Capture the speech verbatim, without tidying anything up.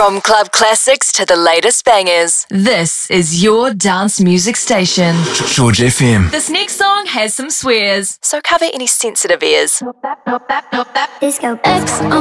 From club classics to the latest bangers, this is your dance music station. George F M. This next song has some swears, so cover any sensitive ears. Disco X.